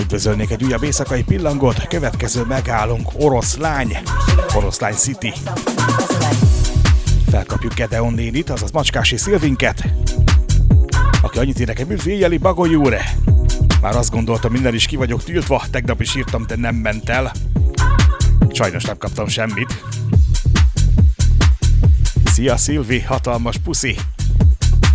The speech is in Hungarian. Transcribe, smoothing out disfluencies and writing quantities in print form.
Üdvözölnék egy újabb éjszakai pillangót, következő megállunk Oroszlány City. Felkapjuk Gedeon nénit, azaz Macskási Szilvinket, aki annyit ír nekem, üdvéjjeli Bagoly úr. Már azt gondoltam, minden is ki vagyok tiltva, tegnap is írtam, de nem ment el. Sajnos nem kaptam semmit. Szia Szilvi, hatalmas puszi!